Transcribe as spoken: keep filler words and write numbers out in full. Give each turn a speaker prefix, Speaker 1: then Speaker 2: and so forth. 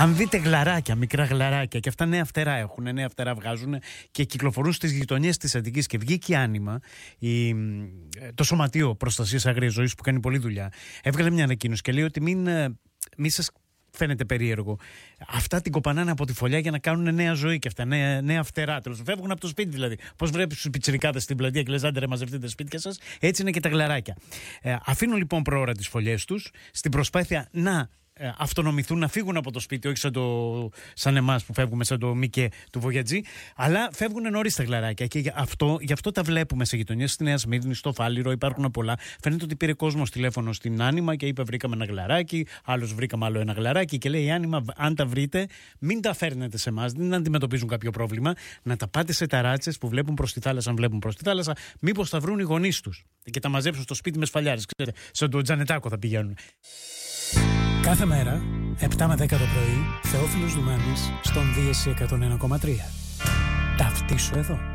Speaker 1: Αν δείτε γλαράκια, μικρά γλαράκια, και αυτά νέα φτερά έχουν, νέα φτερά βγάζουν και κυκλοφορούν στις γειτονιές της Αττικής, και βγήκε η Άνιμα, η, το Σωματείο Προστασίας Αγρίας Ζωής που κάνει πολλή δουλειά, έβγαλε μια ανακοίνωση και λέει ότι μην, μην σας φαίνεται περίεργο. Αυτά την κοπανάνε από τη φωλιά για να κάνουν νέα ζωή και αυτά, νέα, νέα φτερά. Τέλος, φεύγουν από το σπίτι δηλαδή. Πώς βλέπεις τους πιτσιρικάδες στην πλατεία και λες άντε ρε μαζευτείτε σπίτια σας, έτσι είναι και τα γλαράκια. Ε, αφήνουν λοιπόν προώρα τις φωλιές τους στην προσπάθεια να ε, αυτονομηθούν, να φύγουν από το σπίτι, όχι σαν, το, σαν εμάς που φεύγουμε σαν το Μίκε του Βογιατζή, αλλά φεύγουν νωρίς τα γλαράκια. Και γι' αυτό, γι' αυτό τα βλέπουμε σε γειτονιές, στη Νέα Σμύρνη, στο Φάληρο, υπάρχουν πολλά. Φαίνεται ότι πήρε κόσμος τηλέφωνο στην Άνιμα και είπε: βρήκαμε ένα γλαράκι, άλλος βρήκαμε άλλο ένα γλαράκι. Και λέει η Άνιμα: αν τα βρείτε, μην τα φέρνετε σε εμάς, δεν αντιμετωπίζουν κάποιο πρόβλημα, να τα πάτε σε ταράτσες που βλέπουν προς τη θάλασσα, αν βλέπουν προς τη θάλασσα, μήπως τα βρουν οι γονείς τους και τα μαζέψουν στο σπίτι με σφαλιάρες. Ξέρετε, σαν τον Τζανετάκο θα πηγαίνουν.
Speaker 2: Κάθε μέρα, επτά με δέκα το πρωί, Θεόφιλος Δουμάνης, στον Δίεση εκατόν ένα κόμμα τρία. Ταυτίσου εδώ.